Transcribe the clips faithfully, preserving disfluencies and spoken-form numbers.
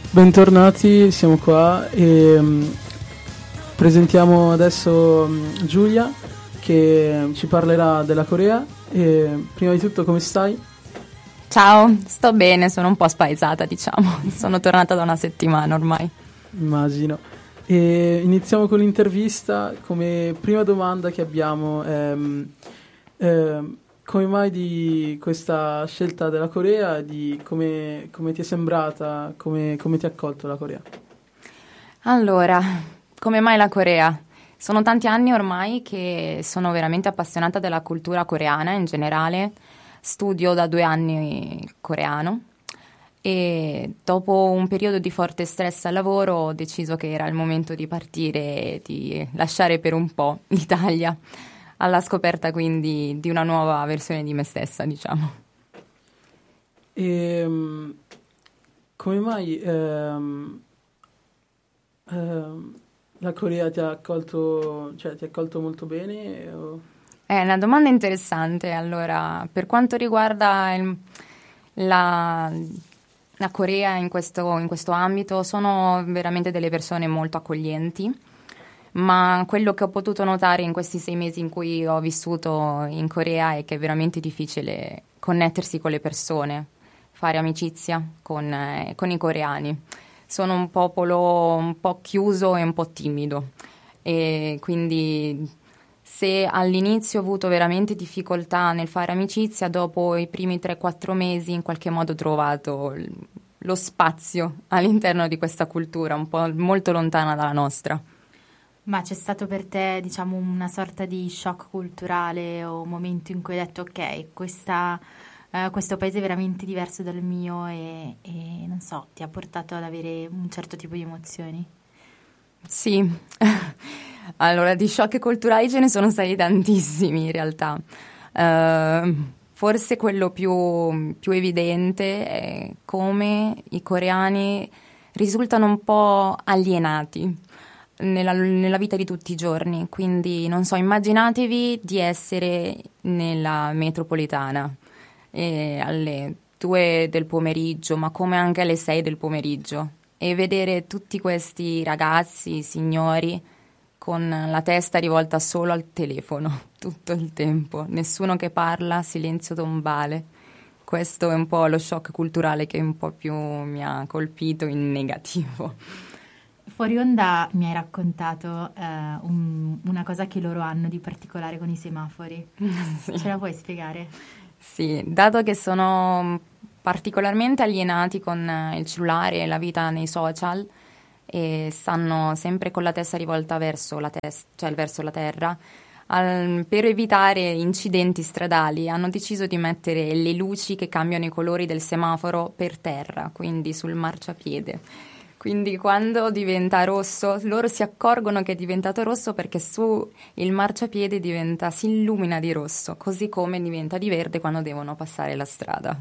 Bentornati, siamo qua e um, presentiamo adesso um, Giulia che ci parlerà della Corea. E prima di tutto, come stai? Ciao, sto bene, sono un po' spaesata, diciamo. Sono tornata da una settimana ormai. Immagino. E iniziamo con l'intervista. Come prima domanda che abbiamo è um, um, come mai di questa scelta della Corea e di come, come ti è sembrata, come, come ti ha accolto la Corea? Allora, come mai la Corea? Sono tanti anni ormai che sono veramente appassionata della cultura coreana in generale. Studio da due anni coreano e dopo un periodo di forte stress al lavoro ho deciso che era il momento di partire e di lasciare per un po' l'Italia, alla scoperta quindi di una nuova versione di me stessa, diciamo. E um, come mai um, um, la Corea ti ha accolto, cioè ti ha accolto molto bene? O? È una domanda interessante. Allora, per quanto riguarda il, la, la Corea in questo, in questo ambito, sono veramente delle persone molto accoglienti. Ma quello che ho potuto notare in questi sei mesi in cui ho vissuto in Corea è che è veramente difficile connettersi con le persone, fare amicizia con, eh, con i coreani. Sono un popolo un po' chiuso e un po' timido e quindi se all'inizio ho avuto veramente difficoltà nel fare amicizia, dopo i primi tre quattro mesi in qualche modo ho trovato lo spazio all'interno di questa cultura un po' molto lontana dalla nostra. Ma c'è stato per te, diciamo, una sorta di shock culturale o un momento in cui hai detto ok, questa, uh, questo paese è veramente diverso dal mio e, e, non so, ti ha portato ad avere un certo tipo di emozioni? Sì, allora di shock culturali ce ne sono stati tantissimi in realtà. Uh, forse quello più, più evidente è come i coreani risultano un po' alienati Nella, nella vita di tutti i giorni, quindi non so, immaginatevi di essere nella metropolitana e alle due del pomeriggio, ma come anche alle sei del pomeriggio, e vedere tutti questi ragazzi, signori, con la testa rivolta solo al telefono tutto il tempo, nessuno che parla, silenzio tombale. Questo è un po' lo shock culturale che un po' più mi ha colpito in negativo. Fuori onda mi hai raccontato eh, un, una cosa che loro hanno di particolare con i semafori. Sì. Ce la puoi spiegare? Sì, dato che sono particolarmente alienati con il cellulare e la vita nei social e stanno sempre con la testa rivolta verso la, tes- cioè verso la terra, al, per evitare incidenti stradali hanno deciso di mettere le luci che cambiano i colori del semaforo per terra, quindi sul marciapiede. Quindi quando diventa rosso, loro si accorgono che è diventato rosso perché su il marciapiede diventa, si illumina di rosso, così come diventa di verde quando devono passare la strada.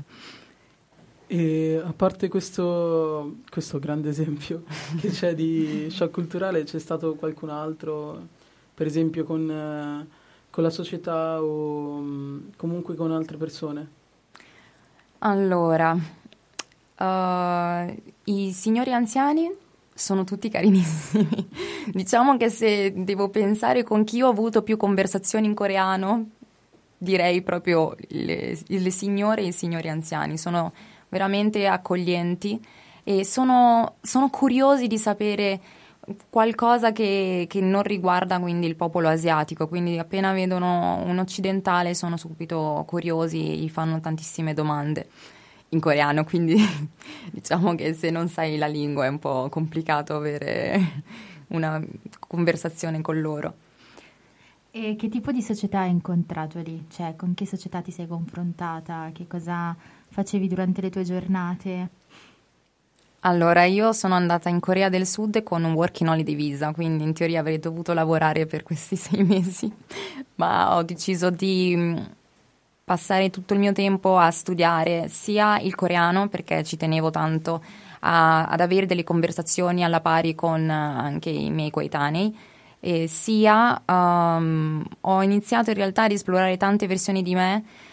E a parte questo, questo grande esempio che c'è di shock culturale, c'è stato qualcun altro, per esempio con, eh, con la società o mh, comunque con altre persone? Allora... Uh, i signori anziani sono tutti carinissimi. Diciamo che se devo pensare con chi ho avuto più conversazioni in coreano, direi proprio le, le signore e i signori anziani. Sono veramente accoglienti e sono, sono curiosi di sapere qualcosa che, che non riguarda quindi il popolo asiatico. Quindi appena vedono un occidentale sono subito curiosi e gli fanno tantissime domande in coreano, quindi diciamo che se non sai la lingua è un po' complicato avere una conversazione con loro. E che tipo di società hai incontrato lì? Cioè, con che società ti sei confrontata? Che cosa facevi durante le tue giornate? Allora, io sono andata in Corea del Sud con un working holiday visa, quindi in teoria avrei dovuto lavorare per questi sei mesi, ma ho deciso di passare tutto il mio tempo a studiare sia il coreano, perché ci tenevo tanto a, ad avere delle conversazioni alla pari con anche i miei coetanei, e sia um, ho iniziato in realtà ad esplorare tante versioni di me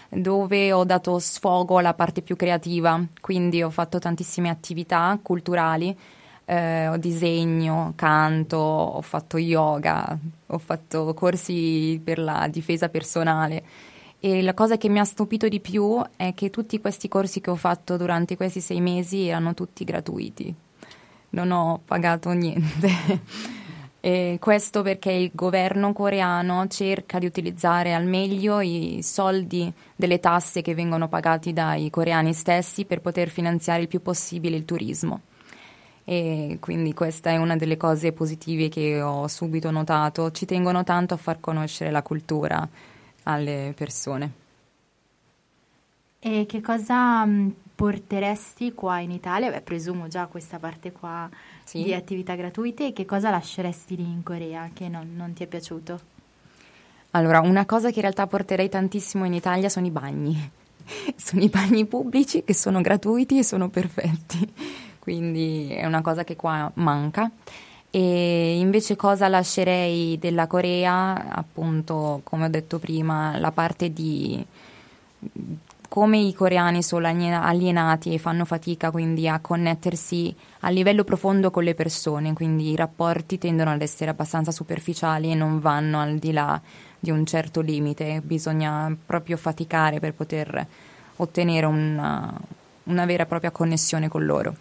dove ho dato sfogo alla parte più creativa, quindi ho fatto tantissime attività culturali, eh, ho disegno, canto, ho fatto yoga, ho fatto corsi per la difesa personale. E la cosa che mi ha stupito di più è che tutti questi corsi che ho fatto durante questi sei mesi erano tutti gratuiti. Non ho pagato niente. E questo perché il governo coreano cerca di utilizzare al meglio i soldi delle tasse che vengono pagati dai coreani stessi per poter finanziare il più possibile il turismo. E quindi questa è una delle cose positive che ho subito notato. Ci tengono tanto a far conoscere la cultura alle persone. E che cosa mh, porteresti qua in Italia? Beh, presumo già questa parte qua Sì. di attività gratuite. E che cosa lasceresti lì in Corea che non, non ti è piaciuto? Allora, una cosa che in realtà porterei tantissimo in Italia sono i bagni. Sono i bagni pubblici che sono gratuiti e sono perfetti. Quindi è una cosa che qua manca. E invece cosa lascerei della Corea? Appunto, come ho detto prima, la parte di come i coreani sono alienati e fanno fatica quindi a connettersi a livello profondo con le persone, quindi i rapporti tendono ad essere abbastanza superficiali e non vanno al di là di un certo limite, bisogna proprio faticare per poter ottenere una, una vera e propria connessione con loro.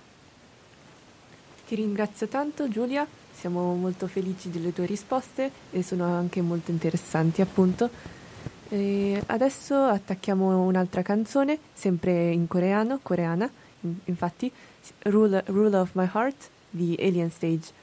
Ti ringrazio tanto Giulia, siamo molto felici delle tue risposte e sono anche molto interessanti appunto. E adesso attacchiamo un'altra canzone, sempre in coreano, coreana, infatti, Rule, Rule of My Heart di Alien Stage.